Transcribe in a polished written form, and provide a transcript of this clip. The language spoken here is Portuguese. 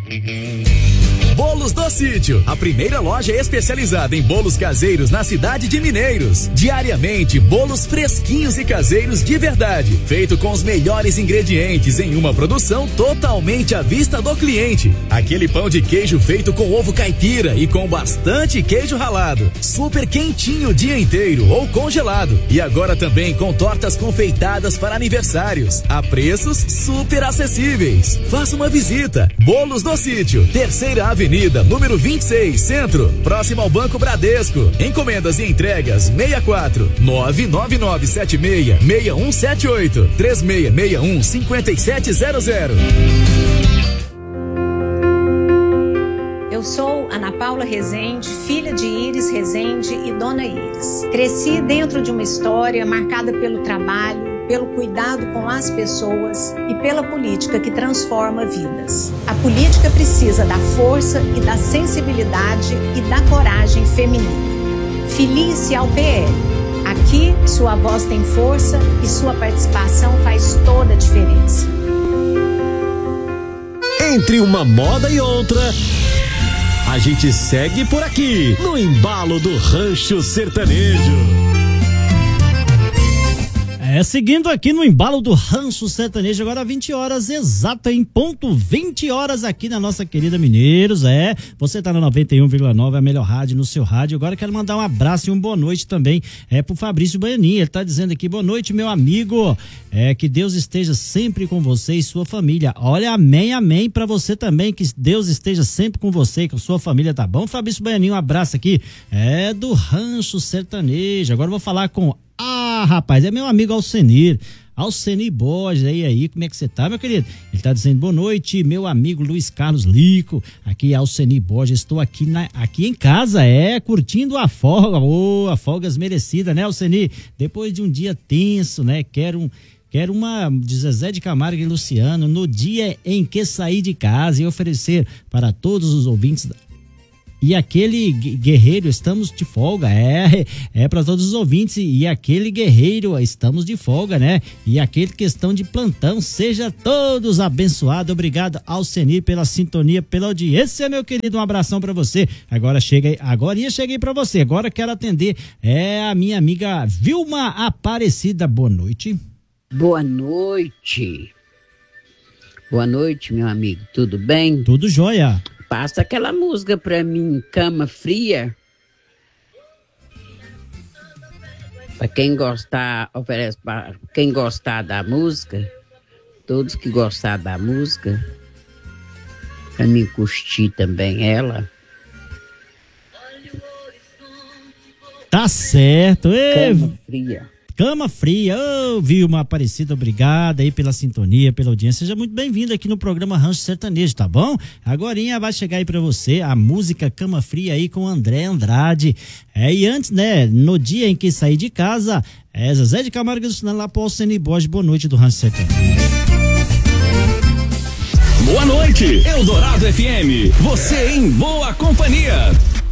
Bolos do Sítio, a primeira loja especializada em bolos caseiros na cidade de Mineiros. Diariamente, bolos fresquinhos e caseiros de verdade, feito com os melhores ingredientes em uma produção totalmente à vista do cliente. Aquele pão de queijo feito com ovo caipira e com bastante queijo ralado, super quentinho o dia inteiro ou congelado. E agora também com tortas confeitadas para aniversários, a preços super acessíveis. Faça uma visita. Bolos do Sítio, Terceira Avenida, número 26, Centro, próximo ao Banco Bradesco. Encomendas e entregas 64 99976 6178 3661 5700. Eu sou Ana Paula Rezende, filha de Iris Rezende e Dona Iris. Cresci dentro de uma história marcada pelo trabalho, pelo cuidado com as pessoas e pela política que transforma vidas. A política precisa da força e da sensibilidade e da coragem feminina. Filie-se ao PL. Aqui, sua voz tem força e sua participação faz toda a diferença. Entre uma moda e outra, a gente segue por aqui, no embalo do Rancho Sertanejo. Seguindo aqui no embalo do Rancho Sertanejo, agora 20 horas, exato, em ponto, 20 horas aqui na nossa querida Mineiros. Você tá na 91,9, a melhor rádio no seu rádio. Agora quero mandar um abraço e uma boa noite também pro Fabrício Baianinha. Ele tá dizendo aqui: boa noite, meu amigo, que Deus esteja sempre com você e sua família. Olha, amém, amém pra você também, que Deus esteja sempre com você e com sua família, tá bom? Fabrício Baianinha, um abraço aqui, do Rancho Sertanejo. Agora eu vou falar com rapaz, é meu amigo Alcenir Borges, aí, como é que você tá, meu querido? Ele tá dizendo: boa noite, meu amigo Luiz Carlos Lico, aqui é Alcenir Borges, estou aqui em casa, curtindo a folga, a folgas merecida, né, Alcenir? Depois de um dia tenso, né, quero uma de Zezé de Camargo e Luciano, no dia em que saí de casa, e oferecer para todos os ouvintes e aquele guerreiro, estamos de folga, para todos os ouvintes, e aquele guerreiro, estamos de folga, né? E aquele que estão de plantão, seja todos abençoados. Obrigado, Alcenir, pela sintonia, pela audiência, meu querido, um abração pra você. Agora cheguei pra você, agora quero atender, a minha amiga Vilma Aparecida. Boa noite. Boa noite. Boa noite, meu amigo, tudo bem? Tudo jóia. Passa aquela música pra mim, Cama Fria. Pra quem gostar, oferece pra quem gostar da música, todos que gostar da música, pra mim curtir também ela. Tá certo. Cama Fria. Cama Fria, Vilma Aparecida, obrigado aí pela sintonia, pela audiência. Seja muito bem-vindo aqui no programa Rancho Sertanejo, tá bom? Agorinha vai chegar aí pra você a música Cama Fria aí com André Andrade. E antes, né, no dia em que saí de casa, Zezé de Camargo e Luciano lá pro Alcenir Borges. Boa noite do Rancho Sertanejo. Boa noite, Eldorado FM. Você em boa companhia.